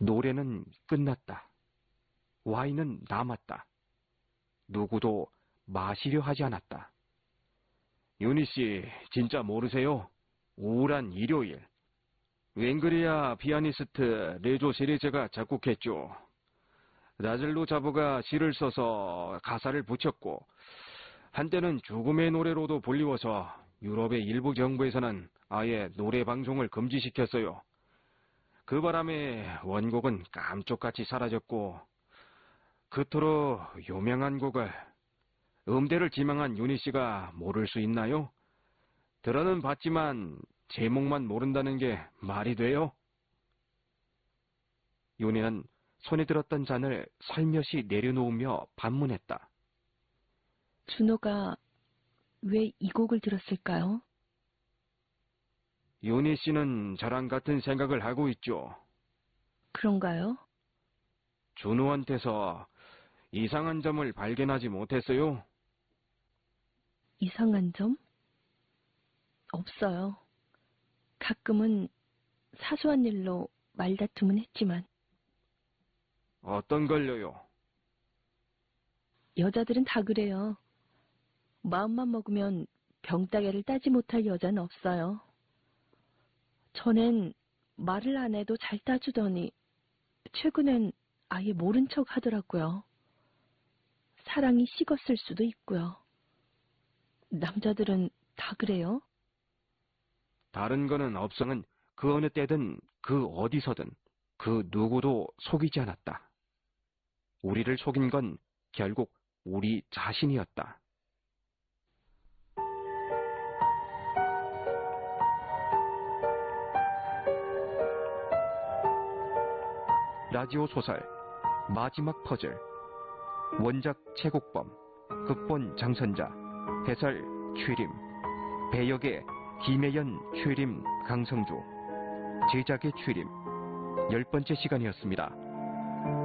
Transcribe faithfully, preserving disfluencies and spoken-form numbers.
노래는 끝났다. 와인은 남았다. 누구도 마시려 하지 않았다. 윤희 씨, 진짜 모르세요? 우울한 일요일. 웬그리아 피아니스트 레조 세레제가 작곡했죠. 라젤로 자보가 시를 써서 가사를 붙였고, 한때는 죽음의 노래로도 불리워서 유럽의 일부 정부에서는 아예 노래 방송을 금지시켰어요. 그 바람에 원곡은 깜짝같이 사라졌고, 그토록 유명한 곡을 음대를 지망한 윤희 씨가 모를 수 있나요? 들어는 봤지만 제목만 모른다는 게 말이 돼요? 윤희는 손에 들었던 잔을 살며시 내려놓으며 반문했다. 준호가 왜 이 곡을 들었을까요? 윤희 씨는 저랑 같은 생각을 하고 있죠. 그런가요? 준호한테서 이상한 점을 발견하지 못했어요? 이상한 점? 없어요. 가끔은 사소한 일로 말다툼은 했지만. 어떤 걸로요? 여자들은 다 그래요. 마음만 먹으면 병따개를 따지 못할 여자는 없어요. 전엔 말을 안 해도 잘 따주더니 최근엔 아예 모른 척 하더라고요. 사랑이 식었을 수도 있고요. 남자들은 다 그래요? 다른 거는 없어는 그 어느 때든 그 어디서든 그 누구도 속이지 않았다. 우리를 속인 건 결국 우리 자신이었다. 라디오 소설 마지막 퍼즐. 원작 최국범, 극본 장선자, 해설 최림, 배역의 김혜연, 최림, 강성주, 제작의 최림. 열 번째 시간이었습니다.